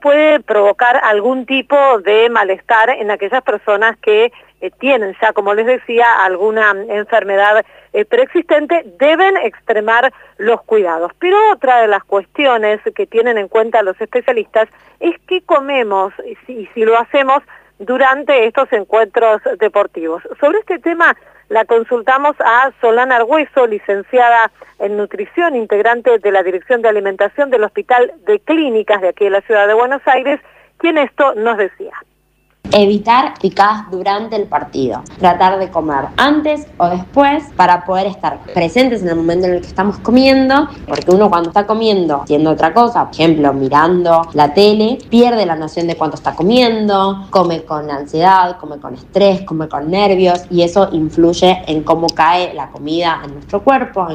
puede provocar algún tipo de malestar en aquellas personas que tienen ya, como les decía, alguna enfermedad preexistente, deben extremar los cuidados. Pero otra de las cuestiones que tienen en cuenta los especialistas es qué comemos y si lo hacemos durante estos encuentros deportivos. Sobre este tema la consultamos a Solana Argüeso, licenciada en nutrición, integrante de la Dirección de Alimentación del Hospital de Clínicas de aquí de la Ciudad de Buenos Aires, quien esto nos decía. Evitar picadas durante el partido, tratar de comer antes o después para poder estar presentes en el momento en el que estamos comiendo, porque uno cuando está comiendo haciendo otra cosa, por ejemplo mirando la tele, pierde la noción de cuánto está comiendo, come con ansiedad, come con estrés, come con nervios y eso influye en cómo cae la comida en nuestro cuerpo.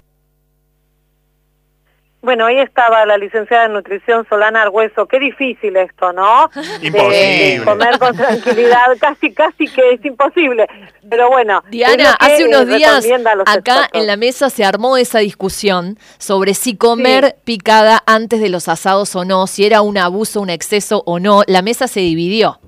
Bueno, ahí estaba la licenciada en nutrición Solana Argüeso. Qué difícil esto, ¿no? Imposible. Comer con tranquilidad, casi que es imposible. Pero bueno. Diana, hace unos días acá expertos en la mesa se armó esa discusión sobre si comer picada antes de los asados o no, si era un abuso, un exceso o no. La mesa se dividió.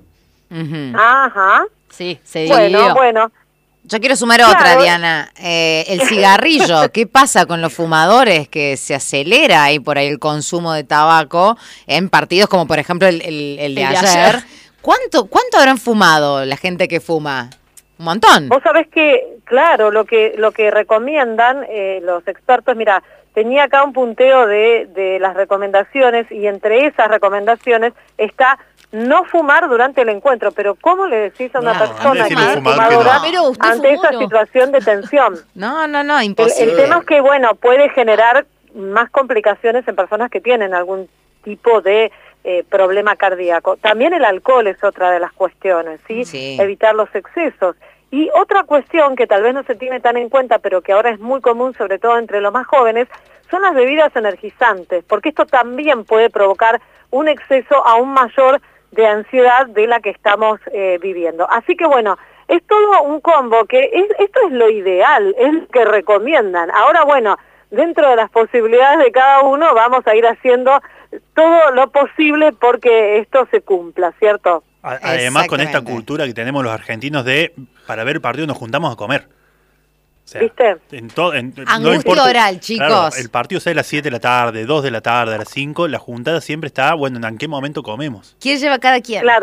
Ajá. Sí, se dividió. Bueno. Yo quiero sumar otra, Diana. El cigarrillo. ¿Qué pasa con los fumadores? Que se acelera ahí por ahí el consumo de tabaco en partidos como, por ejemplo, el de ayer. ¿Cuánto habrán fumado la gente que fuma? Un montón. Vos sabés que, claro, lo que recomiendan los expertos, mira, tenía acá un punteo de las recomendaciones y entre esas recomendaciones está no fumar durante el encuentro, pero ¿cómo le decís a una persona que es fumadora ante esa situación de tensión? No, imposible. El tema es que, bueno, puede generar más complicaciones en personas que tienen algún tipo de problema cardíaco. También el alcohol es otra de las cuestiones, ¿sí? Evitar los excesos. Y otra cuestión que tal vez no se tiene tan en cuenta, pero que ahora es muy común, sobre todo entre los más jóvenes, son las bebidas energizantes, porque esto también puede provocar un exceso aún mayor de ansiedad de la que estamos viviendo. Así que bueno, es todo un combo que esto es lo ideal, es lo que recomiendan. Ahora bueno, dentro de las posibilidades de cada uno vamos a ir haciendo todo lo posible porque esto se cumpla, ¿cierto? Además con esta cultura que tenemos los argentinos de para ver el partido nos juntamos a comer. O sea, ¿viste? Angustia no importa, oral, chicos. Claro, el partido sea a las 7 de la tarde, 2 de la tarde, a las 5, la juntada siempre está, bueno, ¿en qué momento comemos? ¿Quién lleva cada quien? Claro,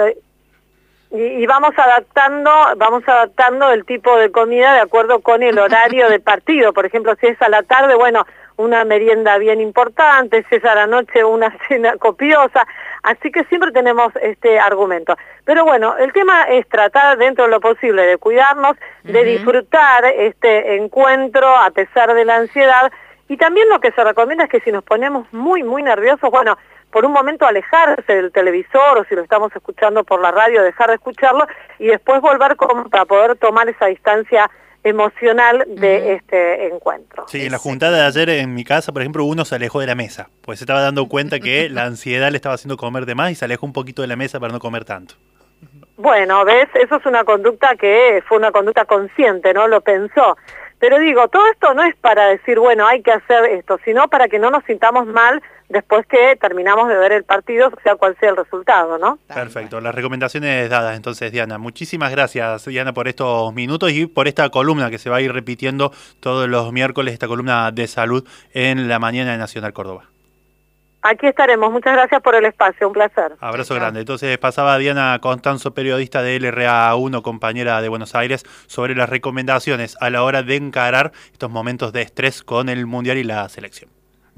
y vamos adaptando el tipo de comida de acuerdo con el horario de partido. Por ejemplo, si es a la tarde, bueno, una merienda bien importante, si es a la noche una cena copiosa, así que siempre tenemos este argumento. Pero bueno, el tema es tratar dentro de lo posible de cuidarnos, de disfrutar este encuentro a pesar de la ansiedad, y también lo que se recomienda es que si nos ponemos muy, muy nerviosos, bueno, por un momento alejarse del televisor o si lo estamos escuchando por la radio, dejar de escucharlo y después volver para poder tomar esa distancia emocional de este encuentro. Sí, en la juntada de ayer en mi casa, por ejemplo, uno se alejó de la mesa, pues se estaba dando cuenta que la ansiedad le estaba haciendo comer de más y se alejó un poquito de la mesa para no comer tanto. Bueno, ¿ves? Eso es una conducta que fue una conducta consciente, ¿no? Lo pensó. Pero digo, todo esto no es para decir, bueno, hay que hacer esto, sino para que no nos sintamos mal después que terminamos de ver el partido, sea cual sea el resultado, ¿no? Perfecto, las recomendaciones dadas entonces, Diana. Muchísimas gracias, Diana, por estos minutos y por esta columna que se va a ir repitiendo todos los miércoles, esta columna de salud en la mañana de Nacional Córdoba. Aquí estaremos, muchas gracias por el espacio, un placer. Abrazo grande. Entonces pasaba Diana Constanzo, periodista de LRA1, compañera de Buenos Aires, sobre las recomendaciones a la hora de encarar estos momentos de estrés con el Mundial y la selección.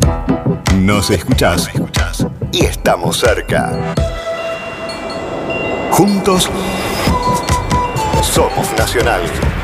Nos escuchás y estamos cerca. Juntos somos Nacional.